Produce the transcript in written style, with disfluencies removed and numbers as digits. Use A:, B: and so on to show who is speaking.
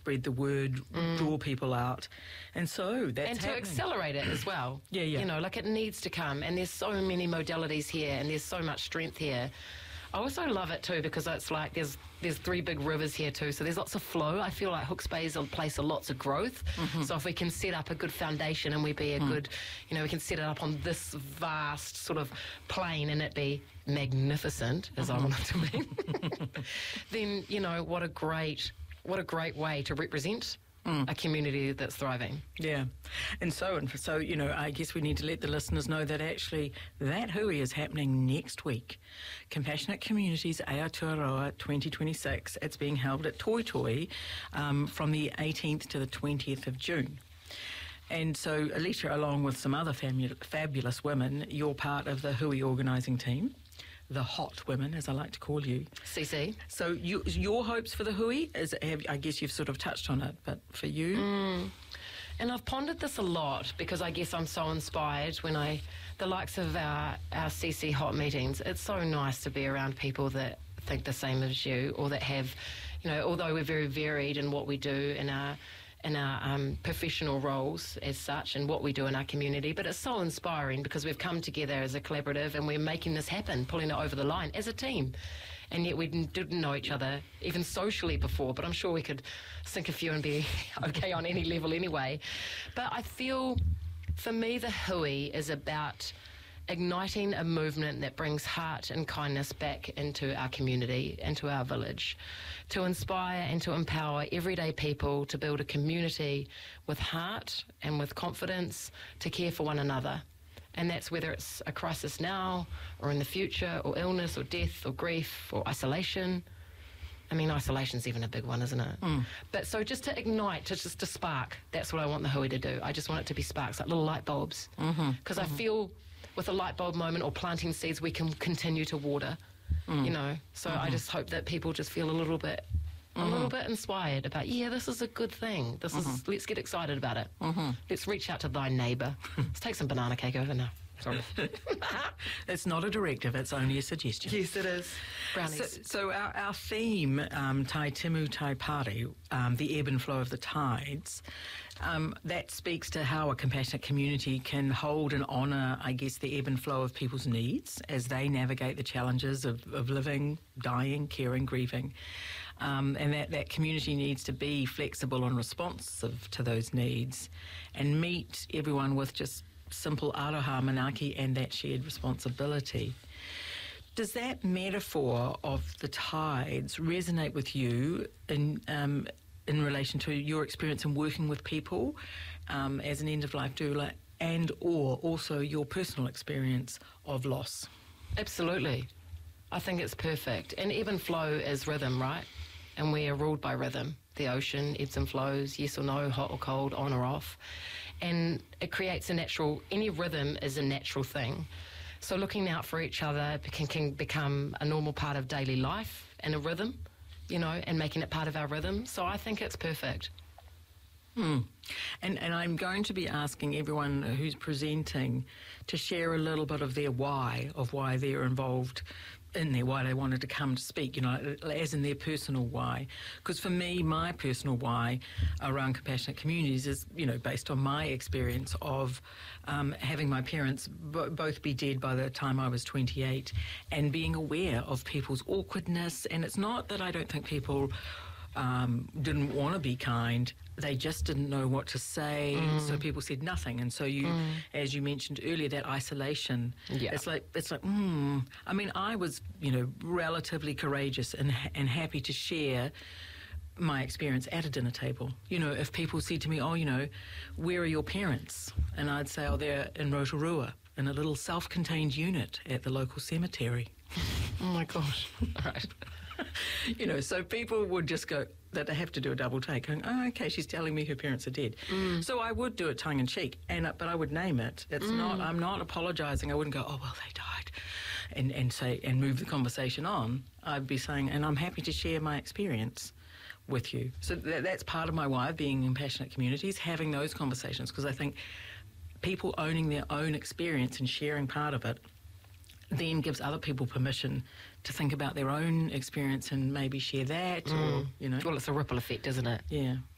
A: spread the word, draw people out. And so that's
B: And to
A: happening.
B: accelerate it as well.
A: Yeah.
B: You know, like it needs to come. And there's so many modalities here and there's so much strength here. I also love it too because it's like there's 3 big rivers here too, so there's lots of flow. I feel like Hawke's Bay is a place of lots of growth. So if we can set up a good foundation and we be a good, you know, we can set it up on this vast sort of plain and it be magnificent, as I want it to be, then, you know, what a great way to represent a community that's thriving.
A: Yeah. And so, you know, I guess we need to let the listeners know that actually that hui is happening next week. Compassionate Communities Aotearoa 2026. It's being held at Toi Toi from the 18th to the 20th of June. And so, Alita, along with some other fabulous women, you're part of the hui organising team. The hot women, as I like to call you.
B: CC.
A: So your hopes for the hui, I guess you've sort of touched on it, but for you?
B: And I've pondered this a lot because I guess I'm so inspired when the likes of our CC hot meetings, it's so nice to be around people that think the same as you or that have, you know, although we're very varied in what we do in our professional roles as such and what we do in our community, but it's so inspiring because we've come together as a collaborative and we're making this happen, pulling it over the line as a team. And yet we didn't know each other even socially before, but I'm sure we could sink a few and be okay on any level anyway. But I feel, for me, the hui is about igniting a movement that brings heart and kindness back into our community, into our village, to inspire and to empower everyday people to build a community with heart and with confidence to care for one another. And that's whether it's a crisis now or in the future, or illness or death or grief or isolation. I mean, isolation's even a big one, isn't it? But so just to ignite, just to spark, that's what I want the hui to do. I just want it to be sparks, like little light bulbs. Because I feel with a light bulb moment or planting seeds, we can continue to water, you know. So I just hope that people just feel a little bit inspired about, this is a good thing. This is, let's get excited about it. Let's reach out to thy neighbour. Let's take some banana cake over now. Sorry.
A: It's not a directive, it's only a suggestion.
B: Yes, it is. Brownies.
A: So our theme, Tai Timu Tai Pari, the ebb and flow of the tides, that speaks to how a compassionate community can hold and honour, I guess, the ebb and flow of people's needs as they navigate the challenges of living, dying, caring, grieving. And that community needs to be flexible and responsive to those needs and meet everyone with just simple aroha manaki and that shared responsibility. Does that metaphor of the tides resonate with you in relation to your experience in working with people as an end-of-life doula and or also your personal experience of loss?
B: Absolutely. I think it's perfect. And ebb and flow is rhythm, right? And we are ruled by rhythm. The ocean ebbs and flows, yes or no, hot or cold, on or off. And it creates any rhythm is a natural thing. So looking out for each other can become a normal part of daily life and a rhythm, you know, and making it part of our rhythm. So I think it's perfect.
A: And I'm going to be asking everyone who's presenting to share a little bit of their why they're involved in there, why they wanted to come to speak, you know, as in their personal why. Because for me, my personal why around compassionate communities is, you know, based on my experience of having my parents both be dead by the time I was 28 and being aware of people's awkwardness. And it's not that I don't think people didn't want to be kind, they just didn't know what to say, so people said nothing. And so you, as you mentioned earlier, that isolation, it's like, I mean, I was, you know, relatively courageous and happy to share my experience at a dinner table. You know, if people said to me, oh, you know, where are your parents? And I'd say, oh, they're in Rotorua, in a little self-contained unit at the local cemetery.
B: Oh my gosh. All right.
A: You know, so people would just go, that they have to do a double take, going, oh, okay, she's telling me her parents are dead. So I would do it tongue in cheek, but I would name it. It's not, I'm not apologising. I wouldn't go, oh, well, they died, and say, and move the conversation on. I'd be saying, and I'm happy to share my experience with you. So that's part of my why, being in passionate communities, having those conversations, because I think people owning their own experience and sharing part of it then gives other people permission to think about their own experience and maybe share that, or, you know.
B: Well, it's a ripple effect, isn't it?
A: Yeah.